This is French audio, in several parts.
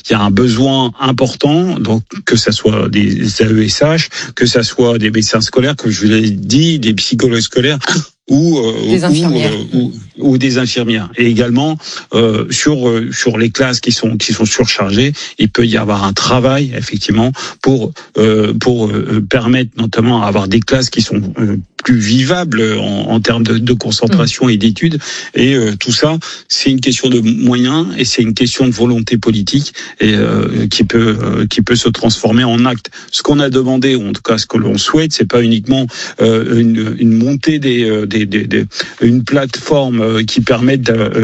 il y a un besoin important, donc que ça soit des AESH, que ça soit des médecins scolaires, comme je vous l'ai dit, des psychologues scolaires, ou des infirmières. Et également sur les classes qui sont surchargées, il peut y avoir un travail effectivement pour permettre notamment à avoir des classes qui sont plus vivables en termes de concentration et d'études. Et tout ça, c'est une question de moyens et c'est une question de volonté politique et qui peut se transformer en acte. Ce qu'on a demandé, ou en tout cas ce que l'on souhaite, c'est pas uniquement une montée une plateforme qui permette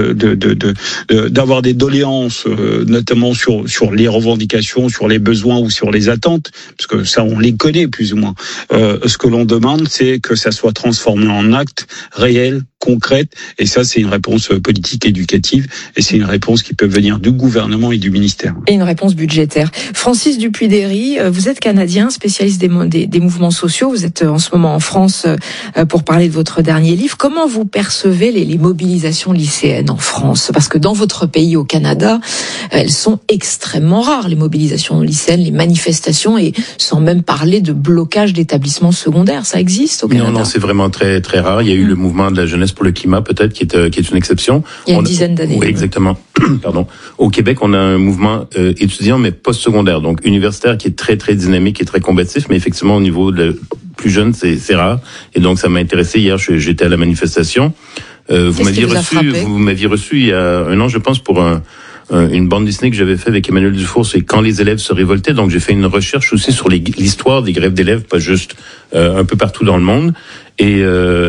d'avoir des doléances, notamment sur les revendications, sur les besoins ou sur les attentes, parce que ça on les connaît plus ou moins. Ce que l'on demande, c'est que ça soit transformé en actes réels, concrète, et ça c'est une réponse politique éducative, et c'est une réponse qui peut venir du gouvernement et du ministère. Et une réponse budgétaire. Francis Dupuy-Derry, vous êtes Canadien, spécialiste des mouvements sociaux, vous êtes en ce moment en France pour parler de votre dernier livre. Comment vous percevez les mobilisations lycéennes en France? Parce que dans votre pays, au Canada, elles sont extrêmement rares, les mobilisations lycéennes, les manifestations, et sans même parler de blocage d'établissements secondaires. Ça existe au Canada? Non, c'est vraiment très, très rare. Il y a eu le mouvement de la jeunesse pour le climat, peut-être, qui est une exception. Il y a une dizaine d'années. Oui, exactement. Pardon. Au Québec, on a un mouvement étudiant, mais post-secondaire, donc universitaire, qui est très, très dynamique et très combatif, mais effectivement, au niveau plus jeune, c'est rare. Et donc, ça m'a intéressé. Hier, j'étais à la manifestation. Vous m'aviez reçu il y a un an, je pense, pour une bande dessinée que j'avais fait avec Emmanuel Dufour, c'est Quand les élèves se révoltaient. Donc, j'ai fait une recherche aussi sur l'histoire des grèves d'élèves, pas juste un peu partout dans le monde. Et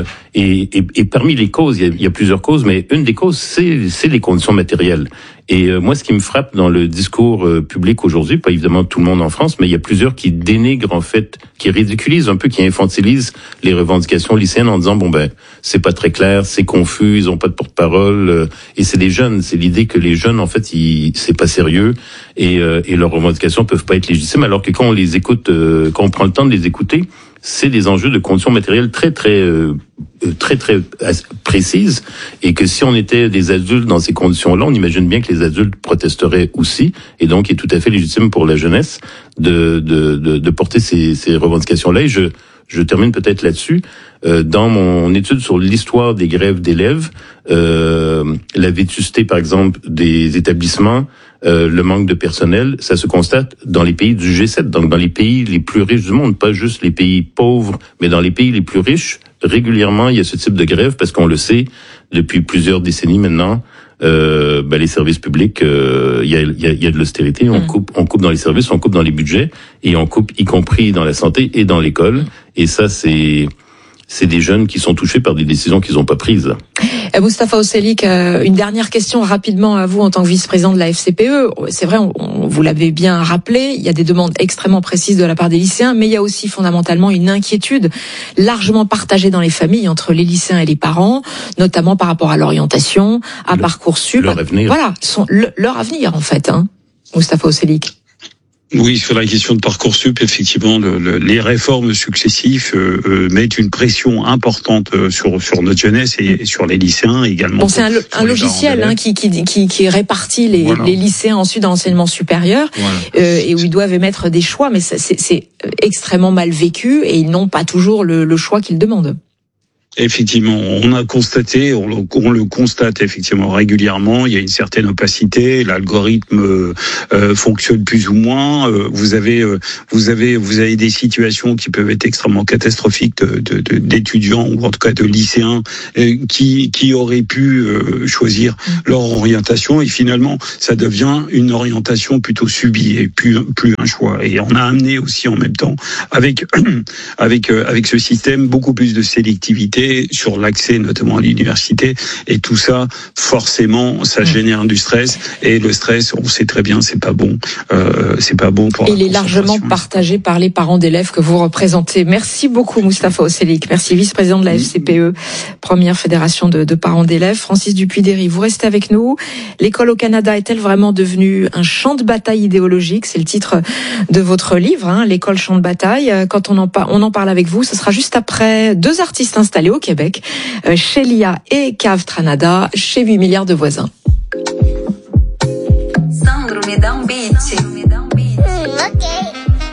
parmi les causes, il y a plusieurs causes, mais une des causes, c'est les conditions matérielles. Et moi, ce qui me frappe dans le discours public aujourd'hui, pas évidemment tout le monde en France, mais il y a plusieurs qui dénigrent, en fait, qui ridiculisent un peu, qui infantilisent les revendications lycéennes en disant, c'est pas très clair, c'est confus, ils ont pas de porte-parole, et c'est des jeunes, c'est l'idée que les jeunes, en fait, c'est pas sérieux, et leurs revendications peuvent pas être légitimes, alors que quand on les écoute, quand on prend le temps de les écouter, c'est des enjeux de conditions matérielles très précises, et que si on était des adultes dans ces conditions-là, on imagine bien que les adultes protesteraient aussi, et donc il est tout à fait légitime pour la jeunesse de porter ces revendications-là. Et je termine peut-être là-dessus. Dans mon étude sur l'histoire des grèves d'élèves, la vétusté, par exemple, des établissements, le manque de personnel, ça se constate dans les pays du G7, donc dans les pays les plus riches du monde, pas juste les pays pauvres, mais dans les pays les plus riches, régulièrement, il y a ce type de grève, parce qu'on le sait, depuis plusieurs décennies maintenant, les services publics, il y a de l'austérité, on coupe dans les services, on coupe dans les budgets, et on coupe y compris dans la santé et dans l'école, et ça c'est des jeunes qui sont touchés par des décisions qu'ils n'ont pas prises. Moustapha Oselik, une dernière question rapidement à vous en tant que vice-président de la FCPE. C'est vrai, vous l'avez bien rappelé, il y a des demandes extrêmement précises de la part des lycéens, mais il y a aussi fondamentalement une inquiétude largement partagée dans les familles entre les lycéens et les parents, notamment par rapport à l'orientation, à Parcoursup. Leur avenir. Voilà, leur avenir en fait, Moustapha Oselik. Oui, sur la question de Parcoursup, effectivement, les réformes successives mettent une pression importante sur notre jeunesse et sur les lycéens également. Bon, c'est un logiciel qui répartit les lycéens ensuite dans l'enseignement supérieur, et où ils doivent émettre des choix, mais c'est extrêmement mal vécu et ils n'ont pas toujours le choix qu'ils demandent. Effectivement, on a constaté, on le constate effectivement régulièrement. Il y a une certaine opacité. L'algorithme fonctionne plus ou moins. Vous avez des situations qui peuvent être extrêmement catastrophiques d'étudiants ou en tout cas de lycéens qui auraient pu choisir leur orientation, et finalement ça devient une orientation plutôt subie et plus un choix. Et on a amené aussi en même temps avec ce système beaucoup plus de sélectivité sur l'accès notamment à l'université, et tout ça forcément ça génère du stress, et le stress, on sait très bien, c'est pas bon pour il est largement partagé par les parents d'élèves que vous représentez. Merci beaucoup Moustapha Oselik, merci, vice-président de la FCPE, première fédération de parents d'élèves. Francis Dupuy-Derry, vous restez avec nous. L'école au Canada est-elle vraiment devenue un champ de bataille idéologique? C'est le titre de votre livre, l'école champ de bataille. Quand on en parle avec vous, ce sera juste après deux artistes installés au Québec, Shelia et Cave Tranada, chez 8 milliards de voisins. Sandro, me dá beat.